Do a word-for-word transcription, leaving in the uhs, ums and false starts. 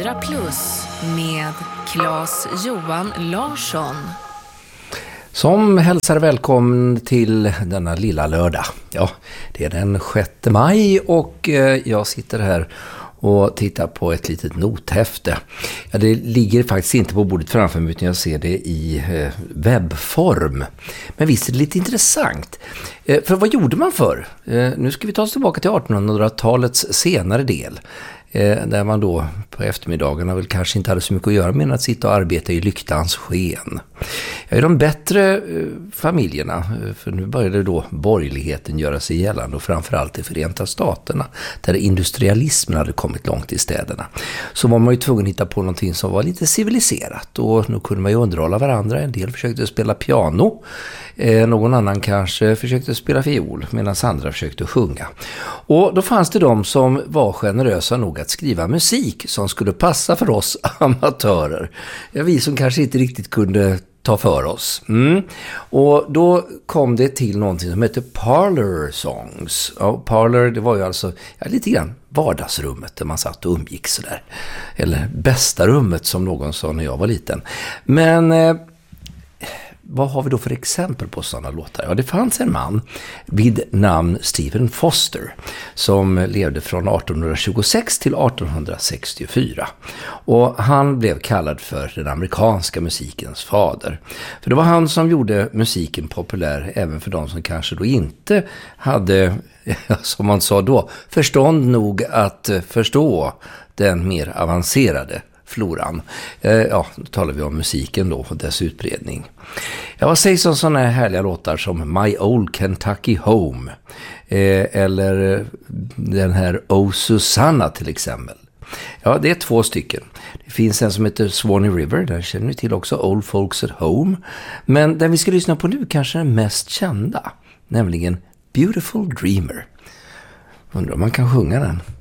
hundra plus med Claes-Johan Larsson. Som hälsar välkommen till denna lilla lördag. Ja, det är den sjätte maj och jag sitter här och tittar på ett litet nothäfte. Ja, det ligger faktiskt inte på bordet framför mig utan jag ser det i eh, webbform. Men visst är det lite intressant. Eh, för vad gjorde man för? Eh, nu ska vi ta oss tillbaka till artonhundratalets senare del. Eh, där man då på eftermiddagarna väl kanske inte hade så mycket att göra med att sitta och arbeta i lyktans sken. Ja, i de bättre eh, familjerna, för nu började då borgerligheten göra sig gällande och framförallt i Förenta Staterna där industrialismen hade kommit långt i städerna. Så var man ju tvungen att hitta på någonting som var lite civiliserat och nu kunde man ju underhålla varandra. En del försökte spela piano, eh, någon annan kanske försökte spela fiol medan andra försökte sjunga. Och då fanns det de som var generösa nog att skriva musik som skulle passa för oss amatörer. Ja, vi som kanske inte riktigt kunde ta för oss. Mm. Och då kom det till någonting som heter parlor songs. Ja, parlor, det var ju alltså ja, lite grann vardagsrummet där man satt och umgick sådär. Eller bästa rummet som någon sa när jag var liten. Men eh, vad har vi då för exempel på sådana låtar? Ja, det fanns en man vid namn Stephen Foster som levde från artonhundratjugosex till artonhundrasextiofyra. Och han blev kallad för den amerikanska musikens fader. För det var han som gjorde musiken populär även för de som kanske då inte hade, som man sa då, förstånd nog att förstå den mer avancerade floran. Eh, ja, då talar vi om musiken då och dess utbredning. Ja, vad sägs om sådana här härliga låtar som My Old Kentucky Home eh, eller den här Oh Susanna till exempel. Ja, det är två stycken. Det finns en som heter Swanee River, den känner ni till också, Old Folks at Home. Men den vi ska lyssna på nu kanske är den mest kända, nämligen Beautiful Dreamer. Undrar om man kan sjunga den.